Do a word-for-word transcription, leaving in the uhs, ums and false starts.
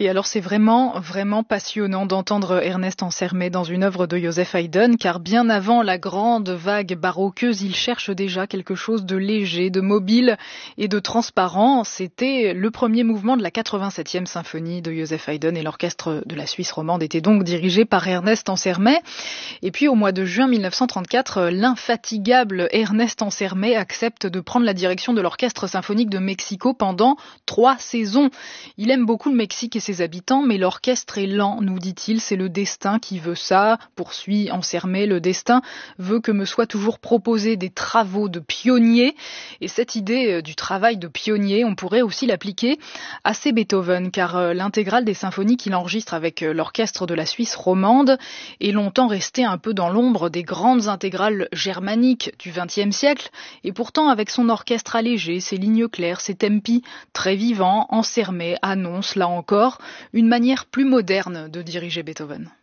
Et alors c'est vraiment, vraiment passionnant d'entendre Ernest Ansermet dans une œuvre de Joseph Haydn, car bien avant la grande vague baroqueuse, il cherche déjà quelque chose de léger, de mobile et de transparent. C'était le premier mouvement de la quatre-vingt-septième symphonie de Joseph Haydn, et l'orchestre de la Suisse romande était donc dirigé par Ernest Ansermet. Et puis au mois de juin mille neuf cent trente-quatre, l'infatigable Ernest Ansermet accepte de prendre la direction de l'Orchestre symphonique de Mexico pendant trois saisons. Il aime beaucoup le Mexique et ses habitants, mais l'orchestre est lent, nous dit-il, c'est le destin qui veut ça, poursuit Ansermet, le destin veut que me soient toujours proposés des travaux de pionniers, et cette idée du travail de pionnier, on pourrait aussi l'appliquer à ses Beethoven, car l'intégrale des symphonies qu'il enregistre avec l'orchestre de la Suisse romande est longtemps restée un peu dans l'ombre des grandes intégrales germaniques du vingtième siècle, et pourtant avec son orchestre allégé, ses lignes claires, ses tempi très vivants, Ansermet annonce là encore une manière plus moderne de diriger Beethoven.